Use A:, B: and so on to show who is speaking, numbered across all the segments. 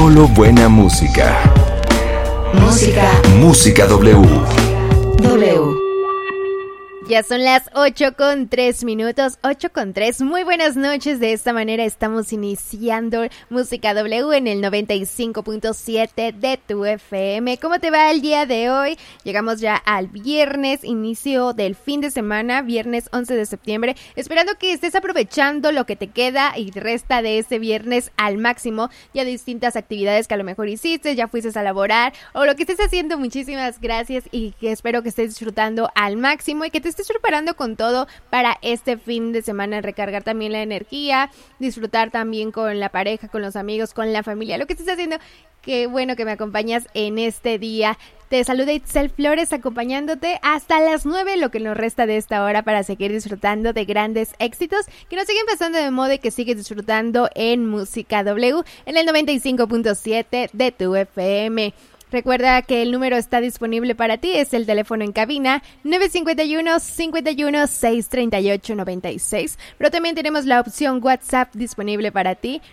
A: Solo buena música. Música W.
B: Ya son las 8:03, 8:03. Muy buenas noches. De esta manera estamos iniciando Música W en el 95.7 de tu FM. ¿Cómo te va el día de hoy? Llegamos ya al viernes, inicio del fin de semana, viernes 11 de septiembre. Esperando que estés aprovechando lo que te queda y resta de ese viernes al máximo. Ya distintas actividades que a lo mejor hiciste, ya fuiste a laborar o lo que estés haciendo. Muchísimas gracias y que espero que estés disfrutando al máximo y que te estés preparando con todo para este fin de semana, recargar también la energía, disfrutar también con la pareja, con los amigos, con la familia, lo que estés haciendo. Qué bueno que me acompañas en este día. Te saluda Itzel Flores acompañándote hasta las 9, lo que nos resta de esta hora para seguir disfrutando de grandes éxitos que nos siguen pasando de moda y que sigues disfrutando en Música W en el 95.7 de tu FM. Recuerda que el número está disponible para ti, es el teléfono en cabina 951-51-638-96, pero también tenemos la opción WhatsApp disponible para ti,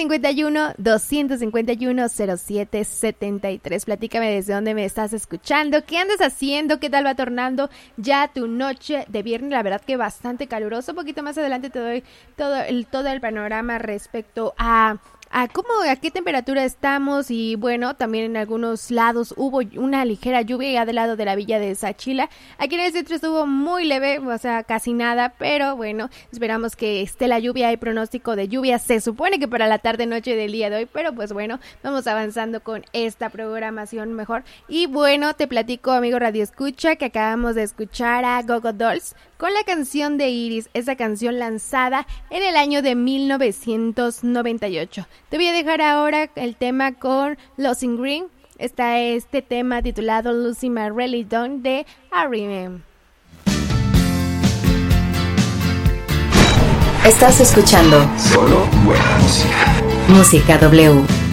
B: 951-251-0773. Platícame desde dónde me estás escuchando, qué andas haciendo, qué tal va tornando ya tu noche de viernes. La verdad que bastante caluroso. Un poquito más adelante te doy todo el panorama respecto a qué temperatura estamos. Y bueno, también en algunos lados hubo una ligera lluvia ya del lado de la villa de Sachila. Aquí en el centro estuvo muy leve, o sea, casi nada, pero bueno, esperamos que esté la lluvia. Hay pronóstico de lluvia, se supone que para la tarde-noche del día de hoy, pero pues bueno, vamos avanzando con esta programación mejor. Y bueno, te platico, amigo Radio Escucha, que acabamos de escuchar a Goo Goo Dolls con la canción de Iris, esa canción lanzada en el año de 1998. Te voy a dejar ahora el tema con Lost in Green. Está este tema titulado Losing My Religion de R.E.M.
C: Estás escuchando
A: Solo buena música.
C: Música W.